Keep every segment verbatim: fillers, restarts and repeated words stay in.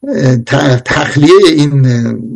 تخلیه این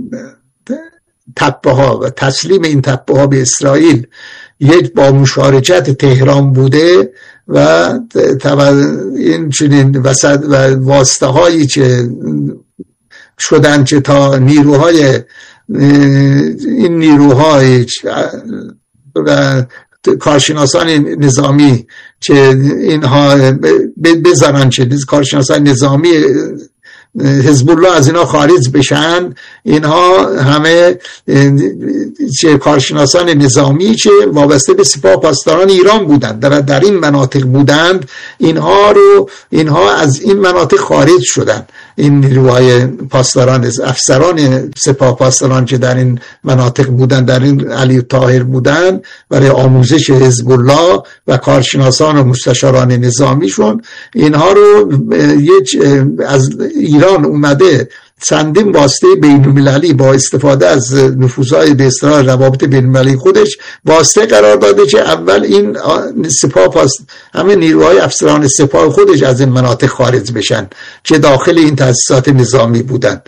تپه ها و تسلیم این تپه ها به اسرائیل یک با مشارکت تهران بوده و این چنین وسط و واسطه هایی که شدن که تا نیروهای این نیروهای و کارشناسان نظامی که اینها بزنن که کارشناسان نظامی حزب الله از اینا خارج بشن، اینها همه چه کارشناسان نظامی چه وابسته به سپاه پاسداران ایران بودند، در در این مناطق بودند، اینها رو اینها از این مناطق خارج شدند. این نیروهای پاسداران افسران سپاه پاسداران که در این مناطق بودند، در این علی طاهر بودند، برای آموزش حزب الله و کارشناسان و مستشاران نظامیشون، اینها رو یک از ایران اومده چندین واسطه بین المللی با استفاده از نفوذهای به اصطلاح روابط بین المللی خودش واسطه قرار داده که اول این سپاه پاس همه نیروهای افسران سپاه خودش از این مناطق خارج بشن که داخل این تأسیسات نظامی بودن،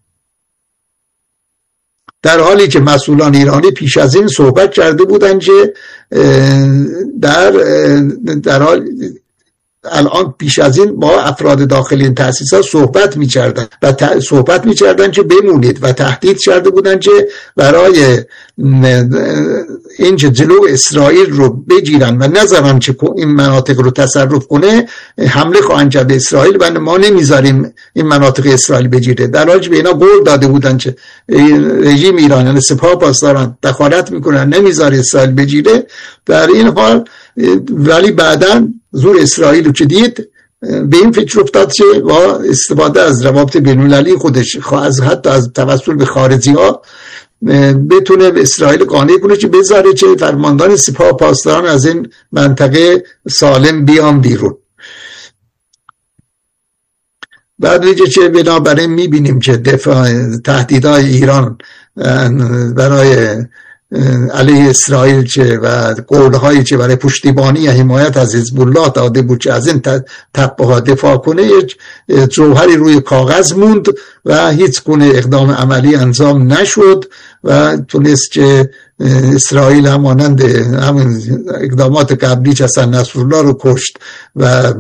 در حالی که مسئولان ایرانی پیش از این صحبت کرده بودند که در در حال الان پیش از این با افراد داخل این تأسیسات صحبت می‌کردن و ت... صحبت می‌کردن که بمونید و تهدید کرده بودن که برای این که جلو اسرائیل رو بگیرن و نذارن که این مناطق رو تصرف کنه، حمله خواهند کرد به اسرائیل و ما نمیذاریم این مناطق اسرائیل بگیره. در حالی که به اینا قول داده بودن که رژیم ایران یعنی سپاه پاسداران دخالت میکنن نمیذاره اسرائیل بگیره. در این حال ولی بعداً زور اسرائیل رو که دید به این فکر افتاد که با استفاده از روابط بین‌المللی خودش از حتی از توسل به خارجی ها بتونه به اسرائیل قانع کنه که بذاره که فرماندهان سپاه پاسداران از این منطقه سالم بیان بیرون. بعد دیگه که بنابراین میبینیم که دفاع تهدیدهای ایران برای علیه اسرائیل چه و قولهایی که برای پشتیبانی یا حمایت از حزب الله داده بود که از این تپه ها دفاع کنه، یک جوهری روی کاغذ موند و هیچ گونه اقدام عملی انجام نشد و تونست که اسرائیل همانند همون اقدامات قبلی که حسن نصرالله رو کشت و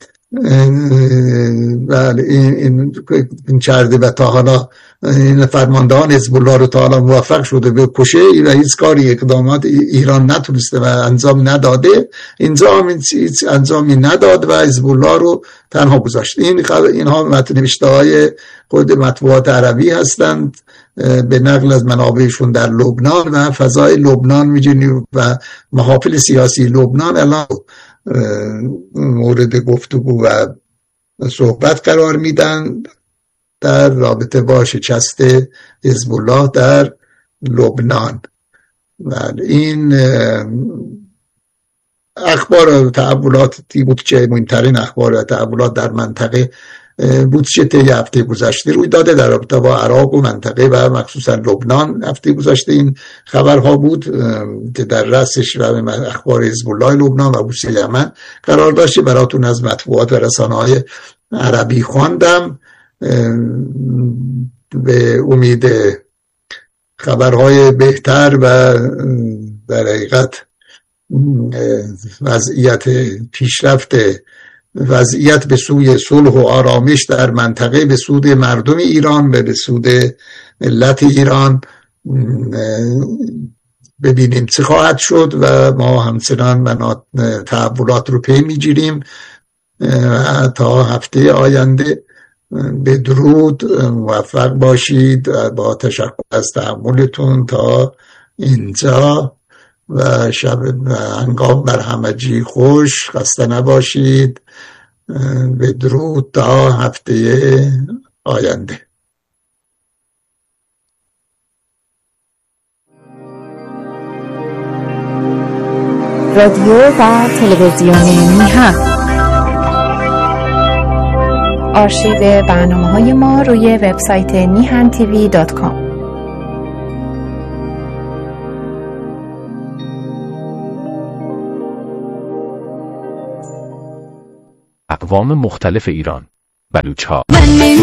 بله این این کرده و تا حالا این فرماندهان حزب الله رو تا حالا موفق شده به کشه و هیچ کاری اقدامات ایران نتونسته و انجام نداده، اینجا هم هیچ انجامی نداد و حزب الله رو تنها گذاشت. این اینها متن نوشته‌های خود مطبوعات عربی هستند به نقل از منابعشون در لبنان و فضای لبنان می‌بینیم و محافل سیاسی لبنان الان مورد گفتگو و صحبت قرار میدن در رابطه با شکست حزب الله در لبنان. و این اخبار و تحولاتی بود که مهمترین اخبار و تحولات در منطقه بود که طی هفته گذشته روی داده در رابطه با عراق و منطقه و مخصوصا لبنان. هفته گذشته این خبرها بود که در رأسش و اخبار حزب الله لبنان و بوسه یمن قرار داشت. براتون از مطبوعات و رسانه‌های عربی خواندم به امید خبرهای بهتر و در حقیقت وضعیت پیشرفت وضعیت به سوی صلح و آرامش در منطقه به سود مردم ایران و به سود ملت ایران ببینیم چه خواهد شد و ما همچنان منات تحولات رو پی میگیریم تا هفته آینده. به درود، موفق باشید و با تشکر از تحملتون تا اینجا و شب و هنگام بر همگی خوش، خسته نباشید. به درود تا هفته آینده. رادیو و تلویزیون میهن. آرشیو برنامه‌های ما روی وبسایت میهن تیوی دات کام. اقوام مختلف ایران: بلوچ‌ها